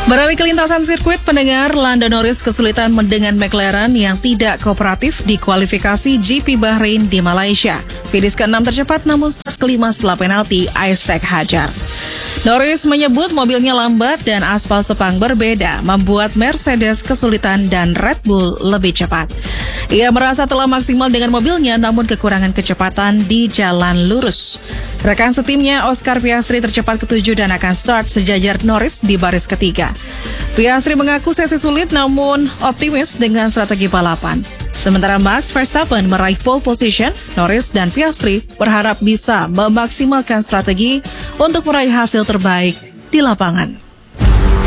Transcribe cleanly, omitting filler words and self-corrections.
Beralih ke lintasan sirkuit, pendengar, Lando Norris kesulitan dengan McLaren yang tidak kooperatif di kualifikasi GP Bahrain di Malaysia. Finish ke-6 tercepat namun start ke-5 setelah penalti Isaac Hadjar. Norris menyebut mobilnya lambat dan aspal Sepang berbeda, membuat Mercedes kesulitan dan Red Bull lebih cepat. Ia merasa telah maksimal dengan mobilnya namun kekurangan kecepatan di jalan lurus. Rekan setimnya Oscar Piastri tercepat ke-7 dan akan start sejajar Norris di baris ketiga. Piastri mengaku sesi sulit namun optimis dengan strategi balapan. Sementara Max Verstappen meraih pole position, Norris dan Piastri berharap bisa memaksimalkan strategi untuk meraih hasil terbaik di lapangan.